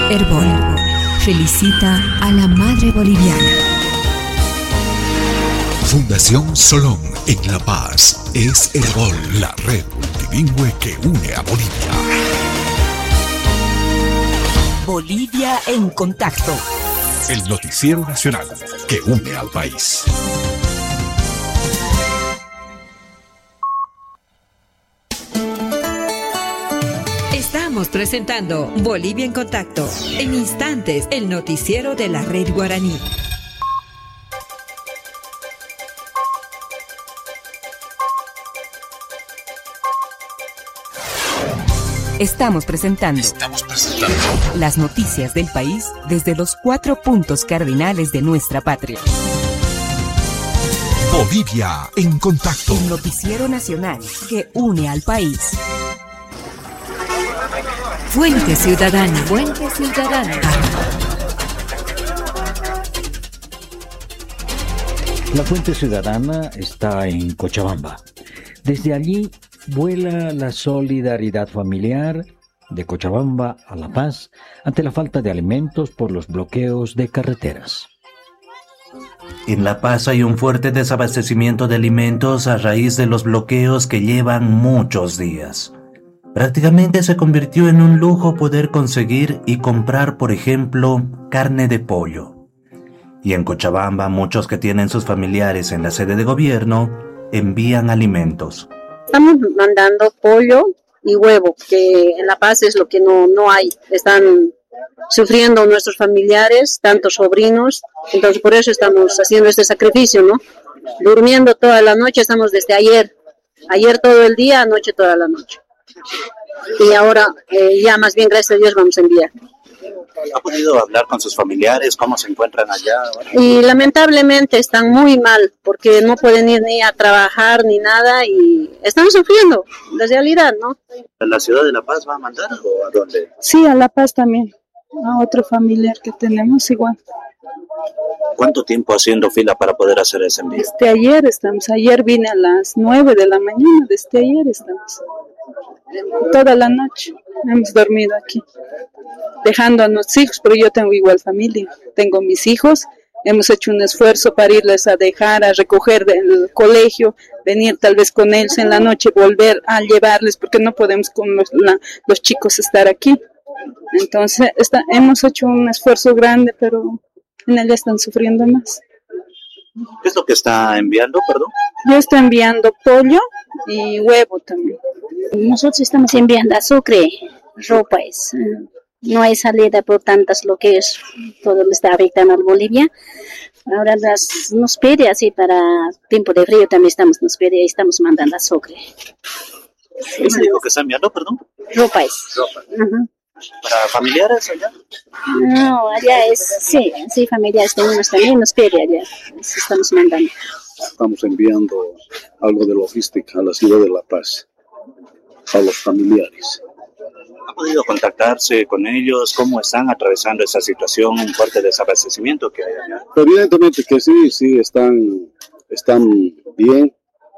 Herbol felicita a la madre boliviana. Fundación Solón en La Paz es Herbol, la red multilingüe que une a Bolivia. Bolivia en contacto. El noticiero nacional que une al país. Estamos presentando Bolivia en contacto. En instantes, el noticiero de la red guaraní. Estamos presentando las noticias del país desde los 4 puntos cardinales de nuestra patria. Bolivia en contacto. El noticiero nacional que une al país. Fuente Ciudadana. Fuente Ciudadana. La Fuente Ciudadana está en Cochabamba. Desde allí vuela la solidaridad familiar de Cochabamba a La Paz ante la falta de alimentos por los bloqueos de carreteras. En La Paz hay un fuerte desabastecimiento de alimentos a raíz de los bloqueos que llevan muchos días. Prácticamente se convirtió en un lujo poder conseguir y comprar, por ejemplo, carne de pollo. Y en Cochabamba, muchos que tienen sus familiares en la sede de gobierno envían alimentos. Estamos mandando pollo y huevo, que en La Paz es lo que no hay. Están sufriendo nuestros familiares, tantos sobrinos, entonces por eso estamos haciendo este sacrificio, ¿no? Durmiendo toda la noche, estamos desde ayer todo el día, anoche toda la noche. Y ahora ya más bien, gracias a Dios, vamos a enviar. ¿Ha podido hablar con sus familiares? ¿Cómo se encuentran allá ahora? Y lamentablemente están muy mal porque no pueden ir ni a trabajar ni nada y están sufriendo, la realidad, ¿no? ¿A la ciudad de La Paz va a mandar o a dónde? Sí, a La Paz también, a otro familiar que tenemos igual. ¿Cuánto tiempo haciendo fila para poder hacer ese envío? Ayer vine a las 9 de la mañana, desde ayer estamos. Toda la noche hemos dormido aquí, dejando a nuestros hijos, pero yo tengo igual familia, tengo mis hijos, hemos hecho un esfuerzo para irles a dejar, a recoger del colegio, venir tal vez con ellos en la noche, volver a llevarles, porque no podemos con los chicos estar aquí. Entonces hemos hecho un esfuerzo grande, pero en él están sufriendo más. ¿Qué es lo que está enviando, perdón? Yo estoy enviando pollo y huevo también. Nosotros estamos enviando azúcar, ropa, no hay salida por tantos bloqueos, todo le está afectando a Bolivia. Ahora nos pide así para tiempo de frío también nos pide y estamos mandando azúcar. ¿Qué se dijo que está enviando, perdón? Ropa. Uh-huh. ¿Para familiares allá? No, allá sí, familiares tenemos también, nos pide allá, estamos mandando. Estamos enviando algo de logística a la ciudad de La Paz, a los familiares. ¿Ha podido contactarse con ellos? ¿Cómo están atravesando esa situación, un fuerte desabastecimiento que hay allá? Evidentemente que sí, están bien.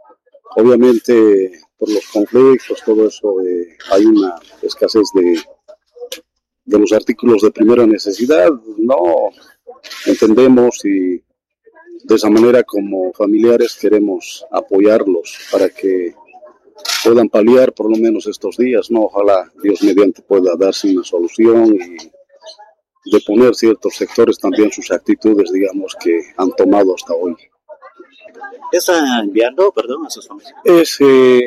Obviamente, por los conflictos, todo eso, hay una escasez de los artículos de primera necesidad. No entendemos y de esa manera como familiares queremos apoyarlos para que puedan paliar por lo menos estos días, ¿no? Ojalá Dios mediante pueda darse una solución y deponer ciertos sectores también sus actitudes, digamos, que han tomado hasta hoy. ¿Qué está enviando, perdón, a sus familias? Es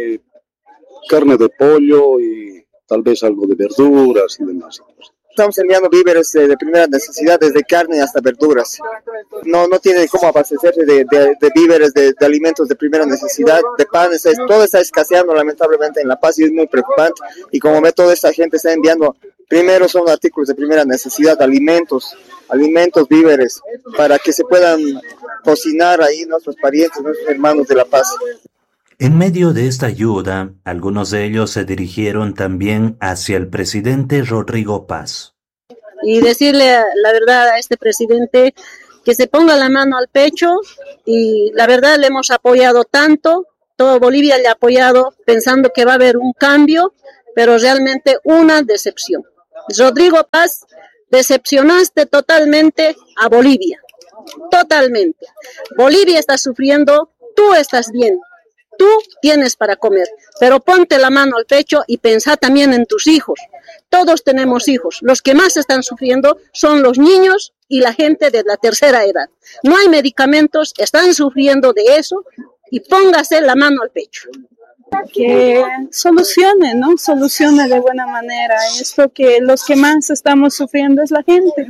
carne de pollo y tal vez algo de verduras y demás. Estamos enviando víveres de primera necesidad, desde carne hasta verduras. No tiene cómo abastecerse de víveres, de alimentos de primera necesidad, de panes. Todo está escaseando lamentablemente en La Paz y es muy preocupante. Y como ve, toda esta gente está enviando, primero son artículos de primera necesidad, alimentos, víveres, para que se puedan cocinar ahí nuestros parientes, nuestros hermanos de La Paz. En medio de esta ayuda, algunos de ellos se dirigieron también hacia el presidente Rodrigo Paz. Y decirle la verdad a este presidente que se ponga la mano al pecho y la verdad le hemos apoyado tanto, todo Bolivia le ha apoyado pensando que va a haber un cambio, pero realmente una decepción. Rodrigo Paz Decepcionaste totalmente a Bolivia, totalmente. Bolivia está sufriendo, tú estás bien, tú tienes para comer, pero ponte la mano al pecho y pensá también en tus hijos. Todos tenemos hijos, los que más están sufriendo son los niños y la gente de la tercera edad. No hay medicamentos, están sufriendo de eso y póngase la mano al pecho. Que solucione, ¿no? Solucione de buena manera. Esto que los que más estamos sufriendo es la gente.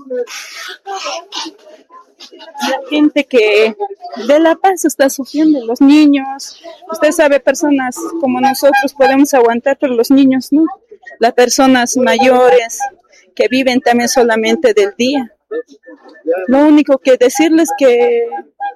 La gente que de La Paz está sufriendo, los niños. Usted sabe, personas como nosotros podemos aguantar, pero los niños no. Las personas mayores que viven también solamente del día. Lo único que decirles que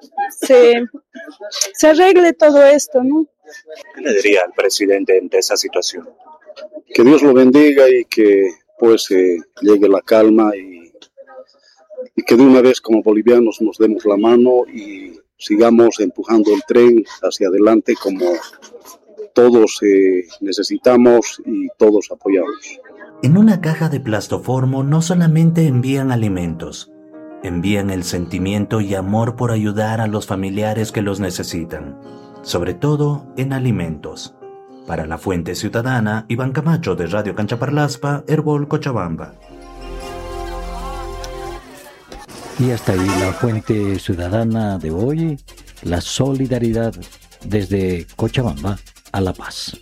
se arregle todo esto, ¿no? ¿Qué le diría al presidente ante esa situación? Que Dios lo bendiga y que pues llegue la calma y que de una vez como bolivianos nos demos la mano y sigamos empujando el tren hacia adelante como todos necesitamos y todos apoyamos. En una caja de plastoformo no solamente envían alimentos, envían el sentimiento y amor por ayudar a los familiares que los necesitan, sobre todo en alimentos. Para la Fuente Ciudadana, Iván Camacho de Radio Canchaparlaspa, Herbol, Cochabamba. Y hasta ahí la Fuente Ciudadana de hoy, la solidaridad desde Cochabamba a La Paz.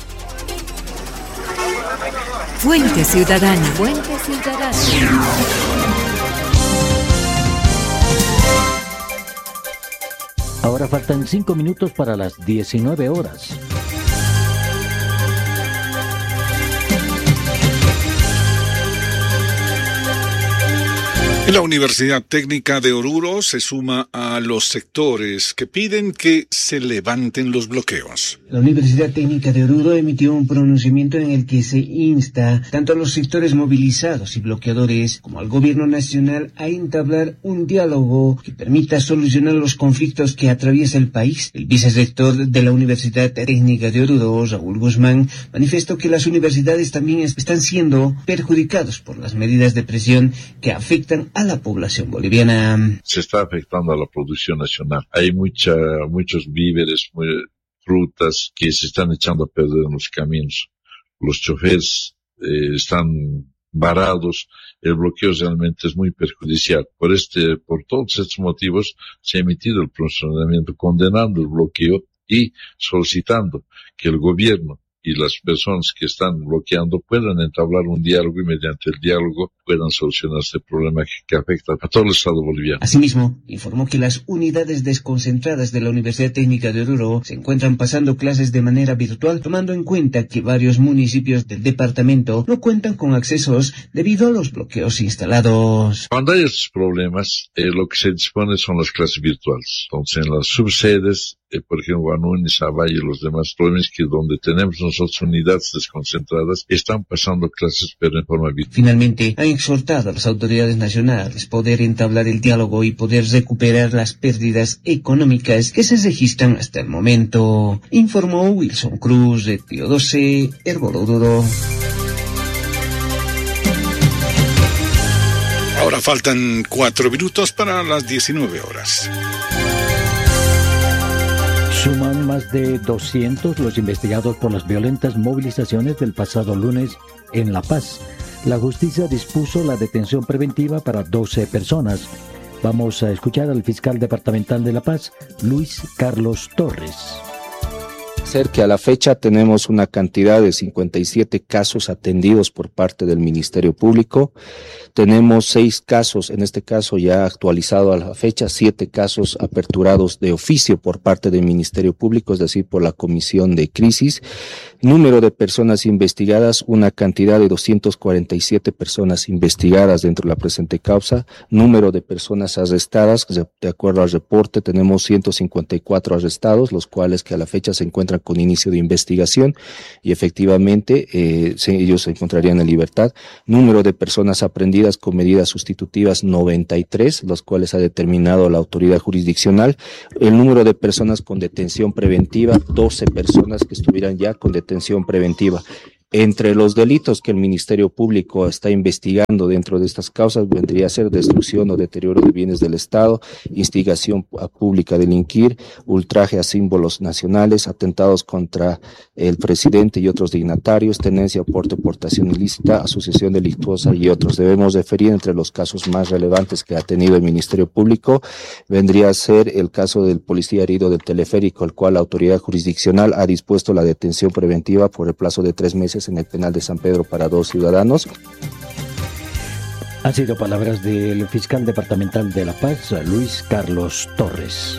Fuente Ciudadana. Fuente Ciudadana. Ahora faltan 5 minutos para las 19 horas. La Universidad Técnica de Oruro se suma a los sectores que piden que se levanten los bloqueos. La Universidad Técnica de Oruro emitió un pronunciamiento en el que se insta tanto a los sectores movilizados y bloqueadores como al gobierno nacional a entablar un diálogo que permita solucionar los conflictos que atraviesa el país. El vicerrector de la Universidad Técnica de Oruro, Raúl Guzmán, manifestó que las universidades también están siendo perjudicados por las medidas de presión que afectan a la población boliviana. Se está afectando a la producción nacional. Hay muchos víveres, frutas que se están echando a perder en los caminos. Los choferes están varados. El bloqueo realmente es muy perjudicial. Por todos estos motivos se ha emitido el pronunciamiento condenando el bloqueo y solicitando que el gobierno y las personas que están bloqueando puedan entablar un diálogo y mediante el diálogo puedan solucionar este problema que afecta a todo el Estado boliviano. Asimismo, informó que las unidades desconcentradas de la Universidad Técnica de Oruro se encuentran pasando clases de manera virtual, tomando en cuenta que varios municipios del departamento no cuentan con accesos debido a los bloqueos instalados. Cuando hay estos problemas, lo que se dispone son las clases virtuales. Entonces, en las subsedes, por ejemplo, Guanún, Izabay y los demás problemas que donde tenemos nosotros unidades desconcentradas, están pasando clases pero en forma virtual. Finalmente, han exhortado a las autoridades nacionales poder entablar el diálogo y poder recuperar las pérdidas económicas que se registran hasta el momento, informó Wilson Cruz de Pío 12, Herbol Oruro. Ahora faltan 4 minutos para las 19 horas. Suman más de 200 los investigados por las violentas movilizaciones del pasado lunes en La Paz. La justicia dispuso la detención preventiva para 12 personas. Vamos a escuchar al fiscal departamental de La Paz, Luis Carlos Torres. Que a la fecha tenemos una cantidad de 57 casos atendidos por parte del Ministerio Público. Tenemos 6 casos, en este caso ya actualizado a la fecha, 7 casos aperturados de oficio por parte del Ministerio Público, es decir, por la Comisión de Crisis. Número de personas investigadas, una cantidad de 247 personas investigadas dentro de la presente causa. Número de personas arrestadas, de acuerdo al reporte, tenemos 154 arrestados, los cuales que a la fecha se encuentran con inicio de investigación y efectivamente ellos se encontrarían en libertad. Número de personas aprehendidas con medidas sustitutivas 93, los cuales ha determinado la autoridad jurisdiccional. El número de personas con detención preventiva, 12 personas que estuvieran ya con detención preventiva. Entre los delitos que el Ministerio Público está investigando dentro de estas causas vendría a ser destrucción o deterioro de bienes del Estado, instigación pública a delinquir, ultraje a símbolos nacionales, atentados contra el presidente y otros dignatarios, tenencia, aporte, portación ilícita, asociación delictuosa y otros. Debemos referir entre los casos más relevantes que ha tenido el Ministerio Público, vendría a ser el caso del policía herido del teleférico, el cual la autoridad jurisdiccional ha dispuesto la detención preventiva por el plazo de 3 meses en el penal de San Pedro para 2 ciudadanos. Han sido palabras del fiscal departamental de La Paz, Luis Carlos Torres.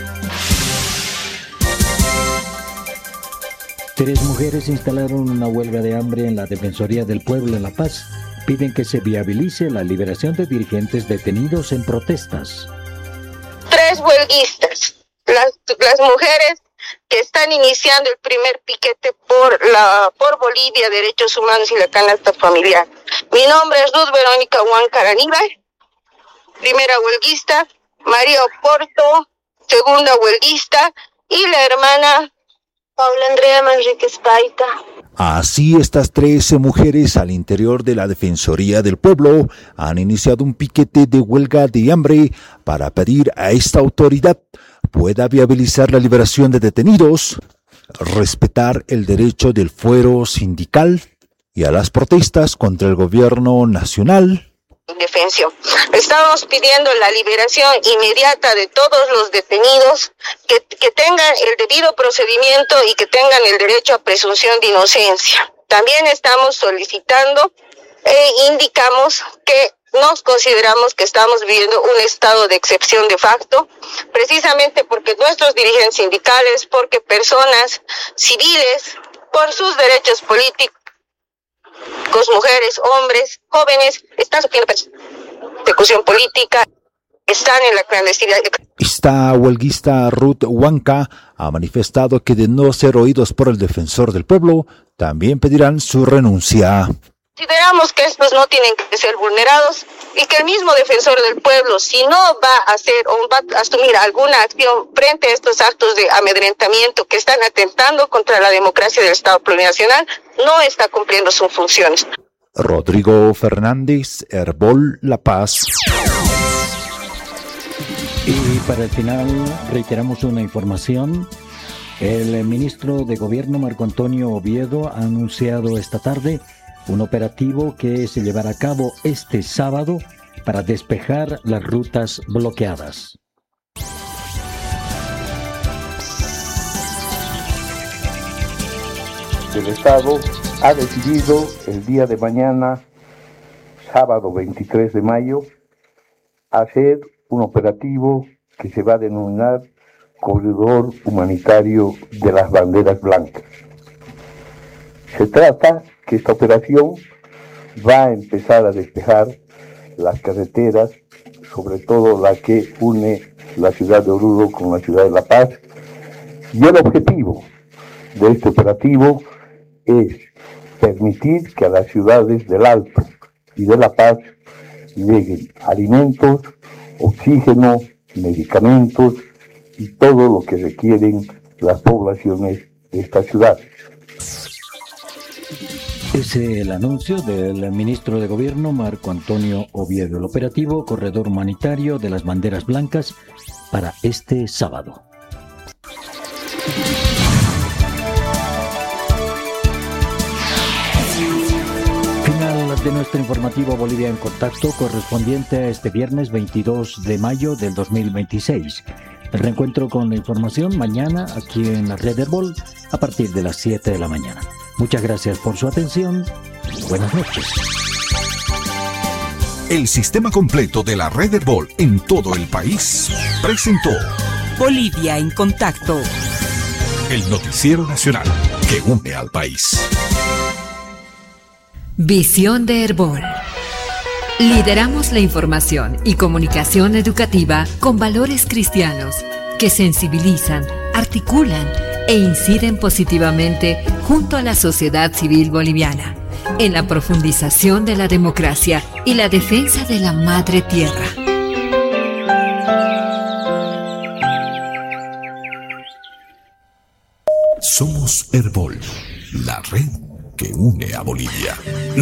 3 mujeres instalaron una huelga de hambre en la Defensoría del Pueblo en La Paz. Piden que se viabilice la liberación de dirigentes detenidos en protestas. 3 huelguistas, las mujeres que están iniciando el primer piquete por Bolivia, derechos humanos y la canasta familiar. Mi nombre es Ruth Verónica Huáncar Aníbal, primera huelguista, María Oporto, segunda huelguista, y la hermana Paula Andrea Manríquez Paita. Así, estas 13 mujeres al interior de la Defensoría del Pueblo han iniciado un piquete de huelga de hambre para pedir a esta autoridad pueda viabilizar la liberación de detenidos, respetar el derecho del fuero sindical y a las protestas contra el gobierno nacional. Indefensión. Estamos pidiendo la liberación inmediata de todos los detenidos que tengan el debido procedimiento y que tengan el derecho a presunción de inocencia. También estamos solicitando e indicamos que nos consideramos que estamos viviendo un estado de excepción de facto, precisamente porque nuestros dirigentes sindicales, porque personas civiles, por sus derechos políticos, mujeres, hombres, jóvenes, están sufriendo persecución política, están en la clandestinidad. Esta huelguista Ruth Huanca ha manifestado que de no ser oídos por el defensor del pueblo, también pedirán su renuncia. Consideramos que estos no tienen que ser vulnerados y que el mismo defensor del pueblo, si no va a hacer o va a asumir alguna acción frente a estos actos de amedrentamiento que están atentando contra la democracia del Estado plurinacional, no está cumpliendo sus funciones. Rodrigo Fernández, Herbol, La Paz. Y para el final reiteramos una información. El ministro de Gobierno, Marco Antonio Oviedo, ha anunciado esta tarde un operativo que se llevará a cabo este sábado para despejar las rutas bloqueadas. El Estado ha decidido el día de mañana, sábado 23 de mayo, hacer un operativo que se va a denominar Corredor Humanitario de las Banderas Blancas. Se trata que esta operación va a empezar a despejar las carreteras, sobre todo la que une la ciudad de Oruro con la ciudad de La Paz, y el objetivo de este operativo es permitir que a las ciudades del Alto y de La Paz lleguen alimentos, oxígeno, medicamentos y todo lo que requieren las poblaciones de estas ciudades. Es el anuncio del ministro de Gobierno, Marco Antonio Oviedo, el operativo Corredor Humanitario de las Banderas Blancas para este sábado. Final de nuestro informativo Bolivia en Contacto, correspondiente a este viernes 22 de mayo del 2026. El reencuentro con la información mañana aquí en la Red Herbol a partir de las 7 de la mañana. Muchas gracias por su atención. Buenas noches. El sistema completo de la Red Herbol en todo el país presentó Bolivia en Contacto, el noticiero nacional que une al país. Visión de Herbol. Lideramos la información y comunicación educativa con valores cristianos que sensibilizan, articulan e inciden positivamente junto a la sociedad civil boliviana en la profundización de la democracia y la defensa de la madre tierra. Somos Herbol, la red que une a Bolivia.